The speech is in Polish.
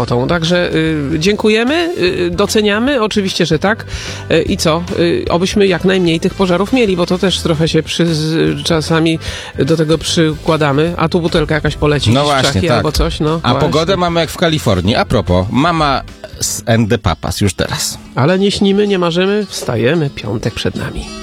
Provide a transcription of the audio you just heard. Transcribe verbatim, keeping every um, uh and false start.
kwotą. Także y, dziękujemy, y, doceniamy, oczywiście, że tak. Y, I co? Y, obyśmy jak najmniej tych pożarów mieli, bo to też trochę się przy, z, czasami do tego przykładamy, a tu butelka jakaś poleci No z właśnie, szafki tak. albo coś. No, A właśnie. pogodę mamy jak w Kalifornii. A propos, Mama and the Papas już teraz. Ale nie śnimy, nie marzymy, wstajemy, piątek przed nami.